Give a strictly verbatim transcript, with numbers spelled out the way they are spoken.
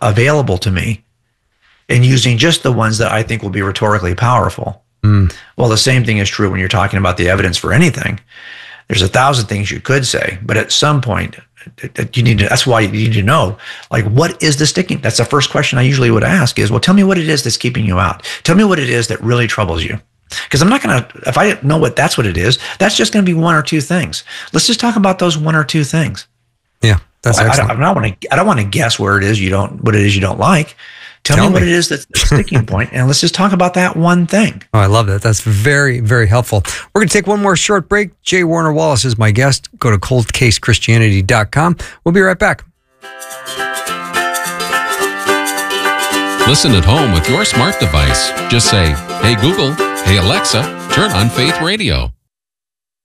available to me and using just the ones that I think will be rhetorically powerful. Mm. Well, the same thing is true when you're talking about the evidence for anything. There's a thousand things you could say, but at some point, you need to, that's why you need to know, like, what is the sticking? That's the first question I usually would ask is, well, tell me what it is that's keeping you out. Tell me what it is that really troubles you. Because I'm not going to, if I know what that's what it is, that's just going to be one or two things. Let's just talk about those one or two things. Yeah, that's well, excellent. I, I don't want to, I don't want to guess where it is you don't, what it is you don't like. Tell, Tell me, me what it is that's the sticking point, and let's just talk about that one thing. Oh, I love that. That's very, very helpful. We're going to take one more short break. J. Warner Wallace is my guest. Go to cold case christianity dot com. We'll be right back. Listen at home with your smart device. Just say, hey, Google, hey, Alexa, turn on Faith Radio.